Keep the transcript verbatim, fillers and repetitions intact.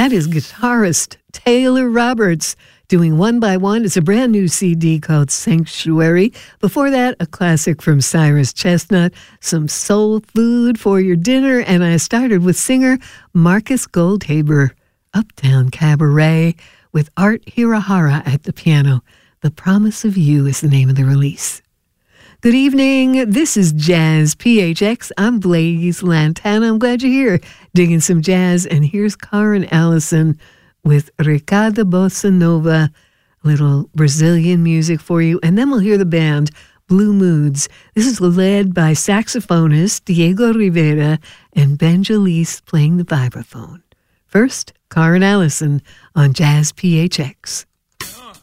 That is guitarist Taylor Roberts doing One by One. It's a brand new C D called Sanctuary. Before that, a classic from Cyrus Chestnut, some soul food for your dinner. And I started with singer Marcus Goldhaber, Uptown Cabaret, with Art Hirahara at the piano. The Promise of You is the name of the release. Good evening. This is Jazz P H X. I'm Blaze Lantana. I'm glad you're here digging some jazz. And here's Karen Allison with Recada Bossa Nova, little Brazilian music for you. And then we'll hear the band Blue Moods. This is led by saxophonist Diego Rivera and Ben Jalise playing the vibraphone. First, Karen Allison on Jazz P H X.